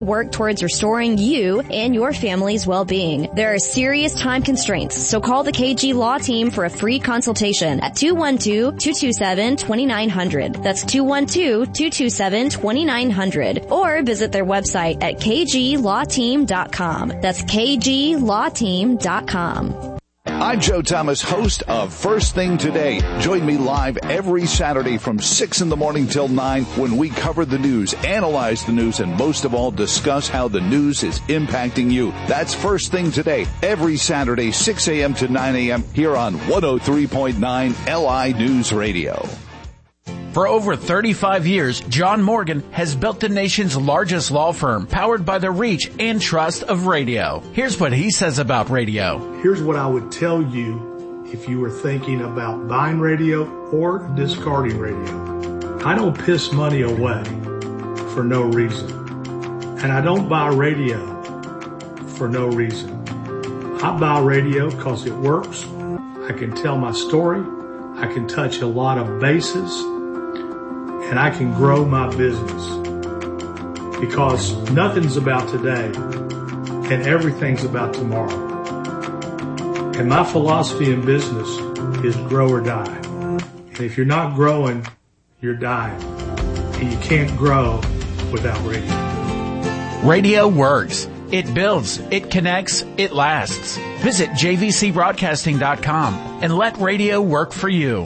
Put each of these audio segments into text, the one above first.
Work towards restoring you and your family's well-being. There are serious time constraints, so call the KG Law Team for a free consultation at 212-227-2900. That's 212-227-2900. Or visit their website at kglawteam.com. That's kglawteam.com. I'm Joe Thomas, host of First Thing Today. Join me live every Saturday from 6 in the morning till 9 when we cover the news, analyze the news, and most of all, discuss how the news is impacting you. That's First Thing Today, every Saturday, 6 a.m. to 9 a.m. here on 103.9 LI News Radio. For over 35 years, John Morgan has built the nation's largest law firm, powered by the reach and trust of radio. Here's what he says about radio. Here's what I would tell you if you were thinking about buying radio or discarding radio. I don't piss money away for no reason. And I don't buy radio for no reason. I buy radio because it works. I can tell my story. I can touch a lot of bases. And I can grow my business because nothing's about today and everything's about tomorrow. And my philosophy in business is grow or die. And if you're not growing, you're dying. And you can't grow without radio. Radio works. It builds, it connects, it lasts. Visit jvcbroadcasting.com and let radio work for you.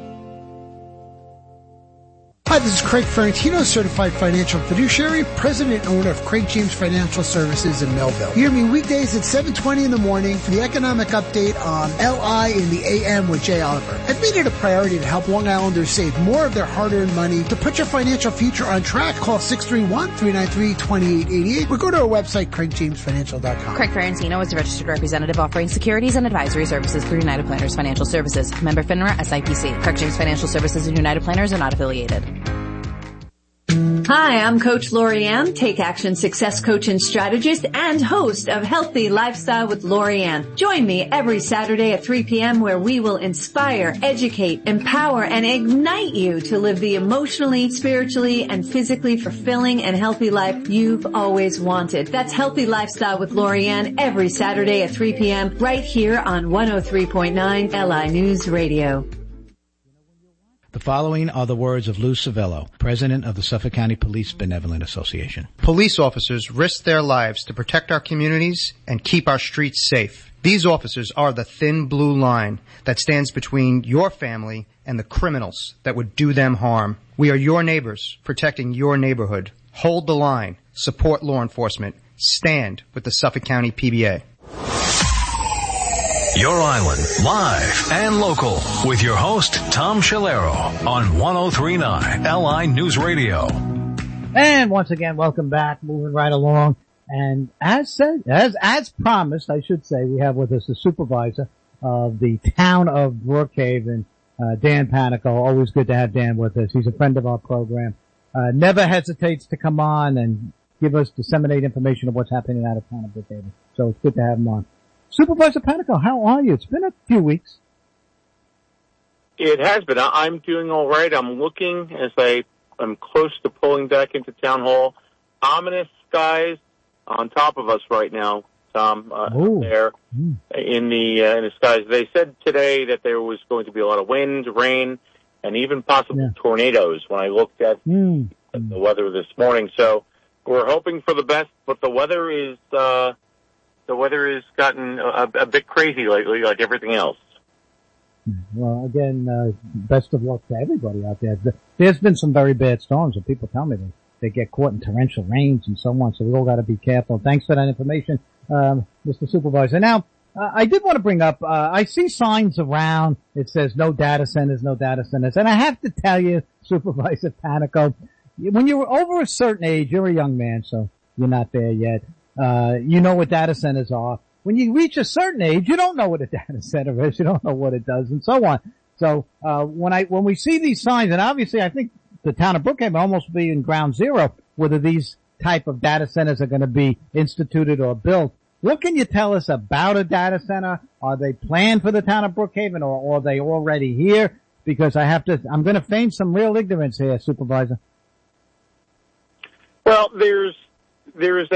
Hi, this is Craig Ferrantino, certified financial fiduciary, president and owner of Craig James Financial Services in Melville. Hear me weekdays at 7:20 in the morning for the economic update on LI in the AM with Jay Oliver. I've made it a priority to help Long Islanders save more of their hard-earned money. To put your financial future on track, call 631-393-2888 or go to our website, craigjamesfinancial.com. Craig Ferrantino is a registered representative offering securities and advisory services through United Planners Financial Services. Member FINRA SIPC. Craig James Financial Services and United Planners are not affiliated. Hi, I'm Coach Lorianne, Take Action Success Coach and Strategist and host of Healthy Lifestyle with Lorianne. Join me every Saturday at 3 p.m. where we will inspire, educate, empower, and ignite you to live the emotionally, spiritually, and physically fulfilling and healthy life you've always wanted. That's Healthy Lifestyle with Lorianne every Saturday at 3 p.m. right here on 103.9 LI News Radio. The following are the words of Lou Civello, president of the Suffolk County Police Benevolent Association. Police officers risk their lives to protect our communities and keep our streets safe. These officers are the thin blue line that stands between your family and the criminals that would do them harm. We are your neighbors, protecting your neighborhood. Hold the line. Support law enforcement. Stand with the Suffolk County PBA. Your Island, live and local, with your host, Tom Shalero, on 103.9 LI News Radio. And once again, welcome back, moving right along. And as promised, I should say, we have with us the supervisor of the town of Brookhaven, Dan Panico. Always good to have Dan with us. He's a friend of our program. Never hesitates to come on and disseminate information of what's happening out of town of Brookhaven. So it's good to have him on. Supervisor Panico, how are you? It's been a few weeks. It has been. I'm doing all right. I'm looking as I'm close to pulling back into town hall. Ominous skies on top of us right now, Tom, there in the skies. They said today that there was going to be a lot of wind, rain, and even possible tornadoes when I looked at the weather this morning. So we're hoping for the best, but the weather has gotten a bit crazy lately, like everything else. Well, again, best of luck to everybody out there. There's been some very bad storms, and people tell me they get caught in torrential rains and so on, so we all got to be careful. Thanks for that information, Mr. Supervisor. Now, I did want to bring up, I see signs around. It says no data centers, no data centers. And I have to tell you, Supervisor Panico, when you're over a certain age, you're a young man, so you're not there yet. You know what data centers are. When you reach a certain age, you don't know what a data center is. You don't know what it does and so on. So, when we see these signs, and obviously I think the town of Brookhaven almost be in ground zero, whether these type of data centers are going to be instituted or built. What can you tell us about a data center? Are they planned for the town of Brookhaven or are they already here? Because I'm going to feign some real ignorance here, Supervisor. Well, there's there is